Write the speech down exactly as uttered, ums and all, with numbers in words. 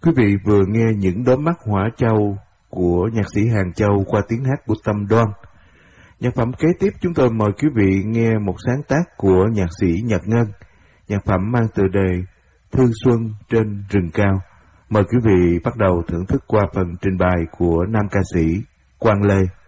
Quý vị vừa nghe những đốm mắt hỏa châu của nhạc sĩ Hàng Châu qua tiếng hát của Tâm Đoan. Nhạc phẩm kế tiếp chúng tôi mời quý vị nghe một sáng tác của nhạc sĩ Nhật Ngân. Nhạc phẩm mang tựa đề Thư Xuân trên rừng cao. Mời quý vị bắt đầu thưởng thức qua phần trình bày của nam ca sĩ Quang Lê.